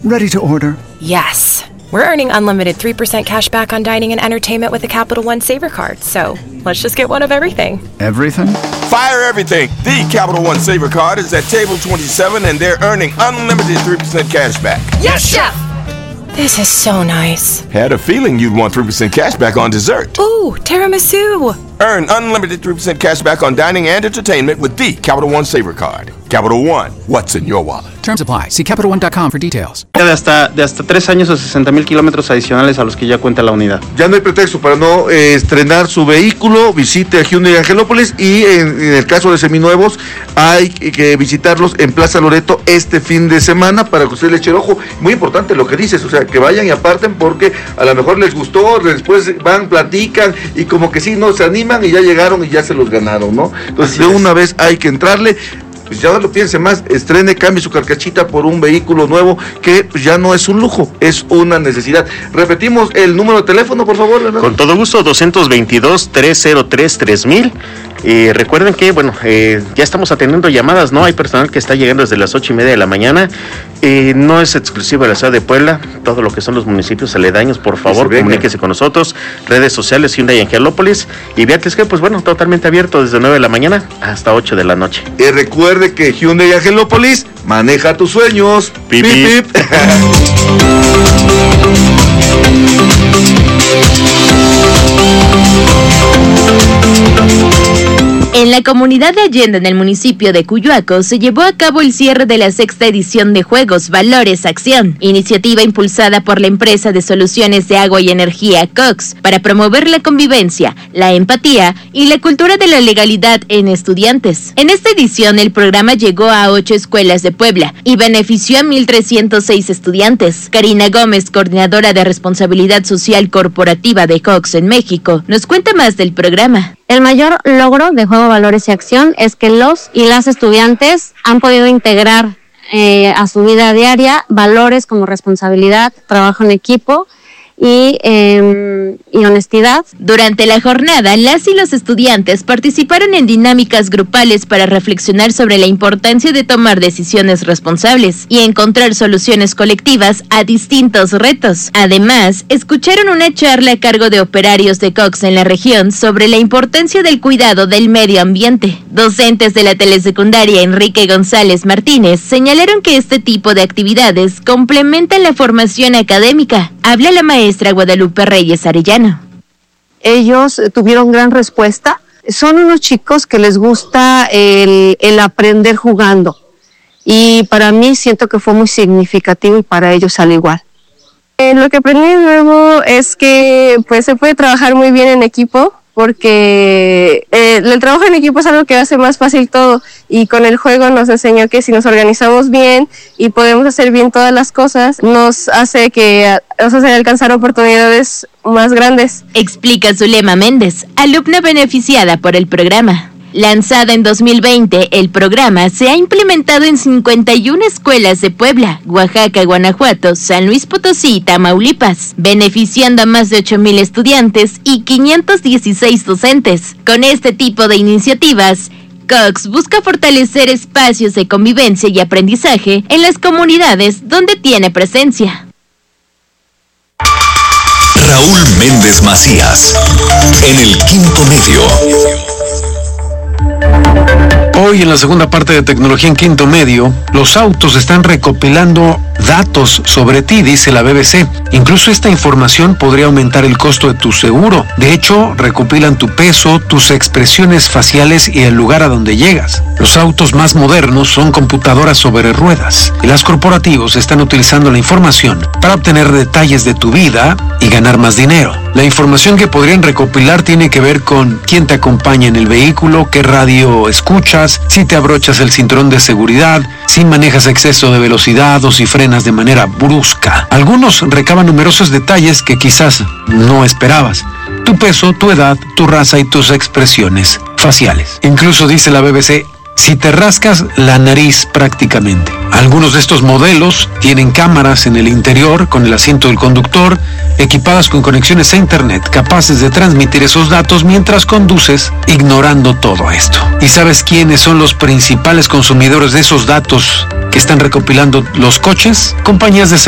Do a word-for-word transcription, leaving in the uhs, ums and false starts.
Ready to order? Yes. We're earning unlimited three percent cash back on dining and entertainment with the Capital One Saver Card, so let's just get one of everything. Everything? Fire everything! The Capital One Saver Card is at table twenty-seven and they're earning unlimited three percent cash back. Yes, Chef! This is so nice. Had a feeling you'd want three percent cash back on dessert. Ooh, tiramisu! Earn unlimited three percent cash back on dining and entertainment with the Capital One Saver Card. Capital One, what's in your wallet? Terms apply. See Capital One dot com for details. De hasta, de hasta tres años o sesenta mil kilómetros adicionales a los que ya cuenta la unidad. Ya no hay pretexto para no eh, estrenar su vehículo. Visite a Hyundai Angelópolis y en, en el caso de seminuevos hay que visitarlos en Plaza Loreto este fin de semana para que usted le eche el ojo. Muy importante lo que dices, o sea, que vayan y aparten porque a lo mejor les gustó, después van, platican y como que sí, no, se animan y ya llegaron y ya se los ganaron, ¿no? Entonces Así de una es. vez hay que entrarle. Pues ya no lo piense más, estrene, cambie su carcachita por un vehículo nuevo que pues ya no es un lujo, es una necesidad. Repetimos el número de teléfono, por favor, Leonardo. Con todo gusto, doscientos veintidós, trescientos tres, tres mil. Eh, recuerden que, bueno, eh, ya estamos atendiendo llamadas, ¿no? Hay personal que está llegando desde las ocho y media de la mañana. Eh, no es exclusivo de la ciudad de Puebla, todo lo que son los municipios aledaños, por favor, comuníquese con nosotros. Redes sociales, Hyundai Angelópolis. Y Viates que, pues bueno, totalmente abierto desde nueve de la mañana hasta ocho de la noche. Y recuerde que Hyundai Angelópolis maneja tus sueños. Pip, pip, pip. En la comunidad de Allende, en el municipio de Cuyoaco, se llevó a cabo el cierre de la sexta edición de Juegos Valores Acción, iniciativa impulsada por la empresa de soluciones de agua y energía Cox para promover la convivencia, la empatía y la cultura de la legalidad en estudiantes. En esta edición, el programa llegó a ocho escuelas de Puebla y benefició a mil trescientos seis estudiantes. Karina Gómez, coordinadora de responsabilidad social corporativa de Cox en México, nos cuenta más del programa. El mayor logro de Juego Valores y Acción es que los y las estudiantes han podido integrar eh, a su vida diaria valores como responsabilidad, trabajo en equipo y, eh, y honestidad. Durante la jornada, las y los estudiantes participaron en dinámicas grupales para reflexionar sobre la importancia de tomar decisiones responsables y encontrar soluciones colectivas a distintos retos. Además, escucharon una charla a cargo de operarios de Cox en la región sobre la importancia del cuidado del medio ambiente. Docentes de la telesecundaria Enrique González Martínez señalaron que este tipo de actividades complementan la formación académica. Habla la maestra Maestra Guadalupe Reyes Arellano. Ellos tuvieron gran respuesta. Son unos chicos que les gusta el, el aprender jugando. Y para mí siento que fue muy significativo y para ellos al igual. Eh, lo que aprendí de nuevo es que pues se puede trabajar muy bien en equipo, porque eh, el trabajo en equipo es algo que hace más fácil todo, y con el juego nos enseñó que si nos organizamos bien y podemos hacer bien todas las cosas, nos hace que nos hace alcanzar oportunidades más grandes. Explica Zulema Méndez, alumna beneficiada por el programa. Lanzada en dos mil veinte, el programa se ha implementado en cincuenta y una escuelas de Puebla, Oaxaca, Guanajuato, San Luis Potosí y Tamaulipas, beneficiando a más de ocho mil estudiantes y quinientos dieciséis docentes. Con este tipo de iniciativas, Cox busca fortalecer espacios de convivencia y aprendizaje en las comunidades donde tiene presencia. Raúl Méndez Macías, en el Quinto Medio. Hoy en la segunda parte de Tecnología en Quinto Medio, los autos están recopilando datos sobre ti, dice la B B C. Incluso esta información podría aumentar el costo de tu seguro. De hecho, recopilan tu peso, tus expresiones faciales y el lugar a donde llegas. Los autos más modernos son computadoras sobre ruedas y las corporativos están utilizando la información para obtener detalles de tu vida y ganar más dinero. La información que podrían recopilar tiene que ver con quién te acompaña en el vehículo, qué radio escuchas, si te abrochas el cinturón de seguridad, si manejas exceso de velocidad o si frenas de manera brusca. Algunos recaban numerosos detalles que quizás no esperabas. Tu peso, tu edad, tu raza y tus expresiones faciales. Incluso dice la B B C, si te rascas la nariz prácticamente. Algunos de estos modelos tienen cámaras en el interior con el asiento del conductor, equipadas con conexiones a internet, capaces de transmitir esos datos mientras conduces, ignorando todo esto. ¿Y sabes quiénes son los principales consumidores de esos datos que están recopilando los coches? Compañías de